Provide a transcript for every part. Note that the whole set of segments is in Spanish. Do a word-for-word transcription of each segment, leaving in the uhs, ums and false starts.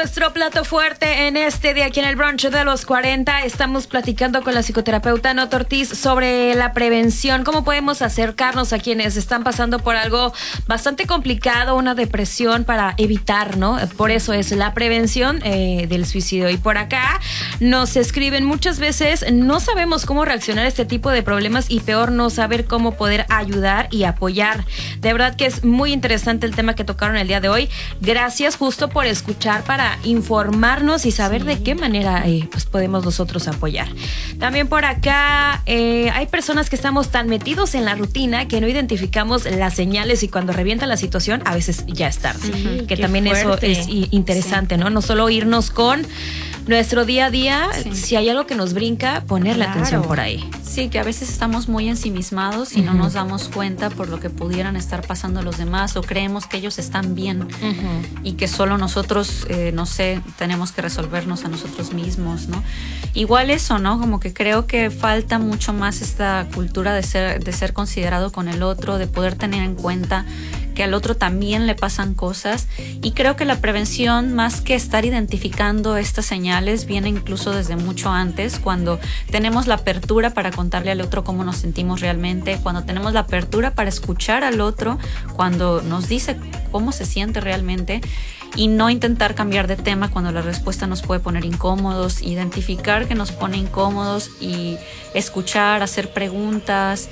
nuestro plato fuerte en este día aquí en el brunch de los cuarenta. Estamos platicando con la psicoterapeuta Not Ortiz sobre la prevención, cómo podemos acercarnos a quienes están pasando por algo bastante complicado, una depresión, para evitar, ¿no? Por eso es la prevención eh, del suicidio. Y por acá nos escriben, muchas veces no sabemos cómo reaccionar a este tipo de problemas y peor no saber cómo poder ayudar y apoyar. De verdad que es muy interesante el tema que tocaron el día de hoy. Gracias justo por escuchar para informarnos y saber sí. de qué manera eh, pues podemos nosotros apoyar. También por acá eh, hay personas que estamos tan metidos en la rutina que no identificamos las señales y cuando revienta la situación a veces ya es tarde. Sí, que también fuerte. Eso es interesante, sí. ¿no? No solo irnos con nuestro día a día, sí. si hay algo que nos brinca, ponerle claro. atención por ahí. Sí, que a veces estamos muy ensimismados y uh-huh. no nos damos cuenta por lo que pudieran estar pasando los demás o creemos que ellos están bien uh-huh. y que solo nosotros, eh, no sé, tenemos que resolvernos a nosotros mismos, ¿no? Igual eso, ¿no? Como que creo que falta mucho más esta cultura de ser, de ser considerado con el otro, de poder tener en cuenta que al otro también le pasan cosas, y creo que la prevención, más que estar identificando estas señales, viene incluso desde mucho antes, cuando tenemos la apertura para contarle al otro cómo nos sentimos realmente, cuando tenemos la apertura para escuchar al otro, cuando nos dice cómo se siente realmente, y no intentar cambiar de tema cuando la respuesta nos puede poner incómodos, identificar que nos pone incómodos y escuchar, hacer preguntas.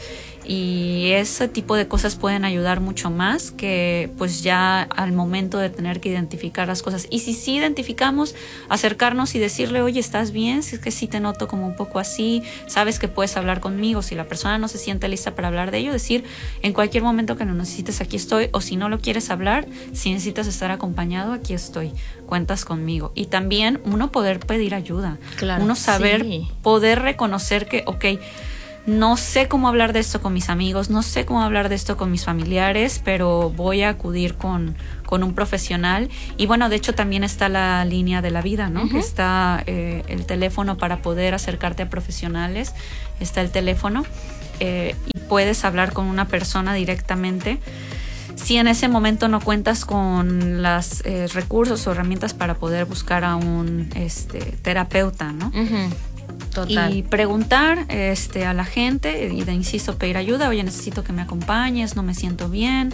Y ese tipo de cosas pueden ayudar mucho más que pues ya al momento de tener que identificar las cosas. Y si sí identificamos, acercarnos y decirle, oye, ¿estás bien? Si es que sí te noto como un poco así, sabes que puedes hablar conmigo. Si la persona no se siente lista para hablar de ello, decir, en cualquier momento que lo necesites, aquí estoy. O si no lo quieres hablar, si necesitas estar acompañado, aquí estoy, cuentas conmigo. Y también uno poder pedir ayuda, claro, uno saber, sí. poder reconocer que, ok, no sé cómo hablar de esto con mis amigos, no sé cómo hablar de esto con mis familiares, pero voy a acudir con, con un profesional. Y bueno, de hecho también está la línea de la vida, ¿no? Uh-huh. Que está eh, el teléfono para poder acercarte a profesionales, está el teléfono eh, y puedes hablar con una persona directamente. Si en ese momento no cuentas con los eh, recursos o herramientas para poder buscar a un este, terapeuta, ¿no? Uh-huh. Total. Y preguntar este, a la gente, y de, insisto, pedir ayuda, oye, necesito que me acompañes, no me siento bien,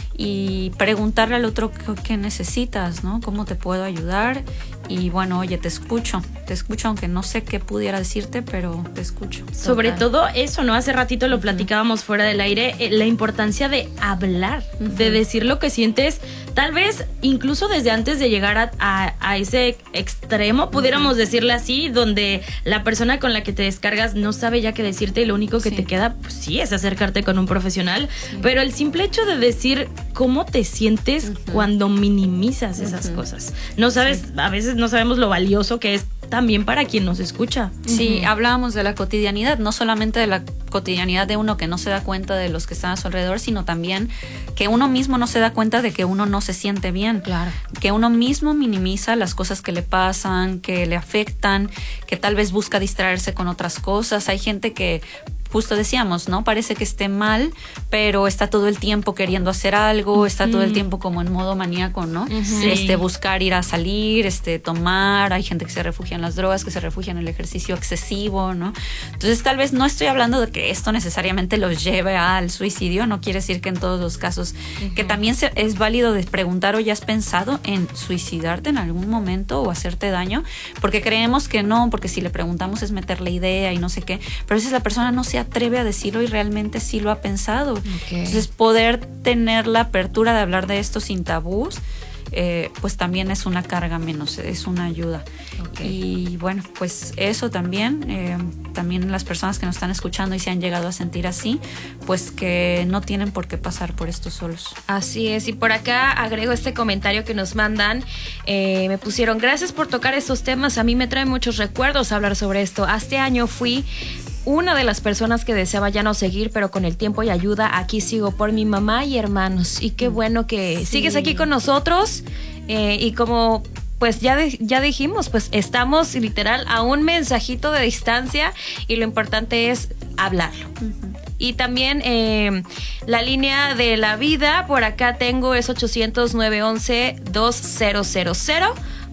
y preguntarle al otro qué, qué necesitas, ¿no? ¿Cómo te puedo ayudar? Y bueno, oye, te escucho, te escucho, aunque no sé qué pudiera decirte, pero te escucho. Sobre Total. Todo eso, ¿no? Hace ratito lo platicábamos fuera del aire, eh, la importancia de hablar, uh-huh. de decir lo que sientes, tal vez incluso desde antes de llegar a, a, a ese extremo, pudiéramos uh-huh. decirle así, donde la persona con la que te descargas no sabe ya qué decirte y lo único que sí. te queda, pues sí, es acercarte con un profesional, sí. pero el simple hecho de decir cómo te sientes uh-huh. cuando minimizas esas uh-huh. cosas, no sabes, sí. a veces no sabemos lo valioso que es también para quien nos escucha. Sí, uh-huh. hablábamos de la cotidianidad, no solamente de la cotidianidad de uno que no se da cuenta de los que están a su alrededor, sino también que uno mismo no se da cuenta de que uno no se siente bien. Claro. Que uno mismo minimiza las cosas que le pasan, que le afectan, que tal vez busca distraerse con otras cosas. Hay gente que, justo decíamos, ¿no? Parece que esté mal, pero está todo el tiempo queriendo hacer algo, está todo el tiempo como en modo maníaco, ¿no? Uh-huh. Este, buscar ir a salir, este, tomar. Hay gente que se refugia en las drogas, que se refugia en el ejercicio excesivo, ¿no? Entonces, tal vez no estoy hablando de que esto necesariamente los lleve al suicidio, no quiere decir que en todos los casos, uh-huh. que también se, es válido de preguntar, ¿o ya has pensado en suicidarte en algún momento o hacerte daño? Porque creemos que no, porque si le preguntamos es meterle idea y no sé qué, pero a veces la persona no se atreve a decirlo y realmente sí lo ha pensado. Okay. Entonces, poder tener la apertura de hablar de esto sin tabús, eh, pues también es una carga menos, es una ayuda. Okay. Y bueno, pues eso también, eh, también las personas que nos están escuchando y se han llegado a sentir así, pues que no tienen por qué pasar por esto solos. Así es, y por acá agrego este comentario que nos mandan, eh, me pusieron, gracias por tocar estos temas, a mí me trae muchos recuerdos hablar sobre esto. Este año fui una de las personas que deseaba ya no seguir, pero con el tiempo y ayuda aquí sigo por mi mamá y hermanos. Y qué bueno que sí. sigues aquí con nosotros. Eh, y como pues ya, de, ya dijimos, pues estamos literal a un mensajito de distancia y lo importante es hablarlo. Uh-huh. Y también eh, la línea de la vida, por acá tengo, es ochocientos, nueve once, dos mil.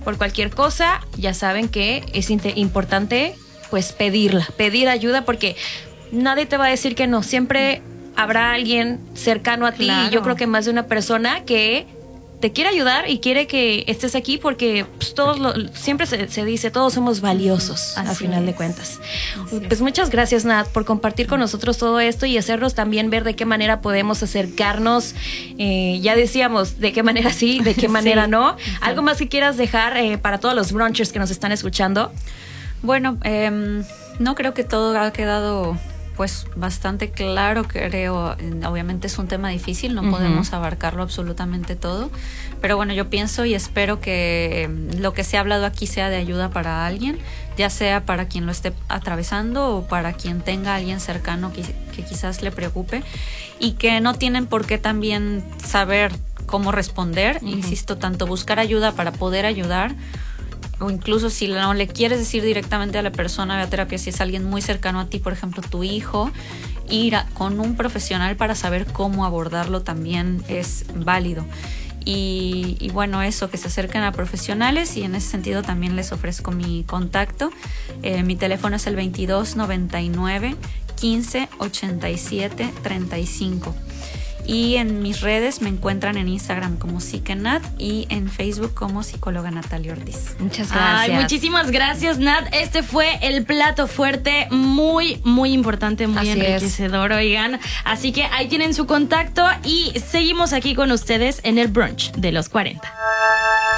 por cualquier cosa, ya saben que es importante pues pedirla, pedir ayuda, porque nadie te va a decir que no. Siempre habrá alguien cercano a ti, claro. Y yo creo que más de una persona que te quiere ayudar y quiere que estés aquí, porque pues, todos lo, siempre se, se dice, todos somos valiosos, así a final es. de cuentas. Así pues es. Muchas gracias, Nat, por compartir con nosotros todo esto y hacernos también ver de qué manera podemos acercarnos. Eh, ya decíamos de qué manera sí, de qué manera sí. no. Sí. ¿Algo más que quieras dejar eh, para todos los brunchers que nos están escuchando? Bueno, eh, no, creo que todo ha quedado pues bastante claro, creo. Obviamente es un tema difícil, no uh-huh. podemos abarcarlo absolutamente todo, pero bueno, yo pienso y espero que lo que se ha hablado aquí sea de ayuda para alguien, ya sea para quien lo esté atravesando o para quien tenga a alguien cercano que, que quizás le preocupe, y que no tienen por qué también saber cómo responder. Uh-huh. Insisto, tanto buscar ayuda para poder ayudar, o incluso si no le quieres decir directamente a la persona, ve a terapia, si es alguien muy cercano a ti, por ejemplo tu hijo, ir a, con un profesional para saber cómo abordarlo también es válido. Y, y bueno, eso, que se acerquen a profesionales, y en ese sentido también les ofrezco mi contacto. Eh, mi teléfono es el veintidós noventa y nueve quince ochenta y siete treinta y cinco. Y en mis redes me encuentran en Instagram como Psiquenat y en Facebook como psicóloga Natalia Ortiz. Muchas gracias. Ay, muchísimas gracias, Nat. Este fue el plato fuerte, muy, muy importante, muy Así enriquecedor, es. oigan. Así que ahí tienen su contacto y seguimos aquí con ustedes en el brunch de los cuarenta.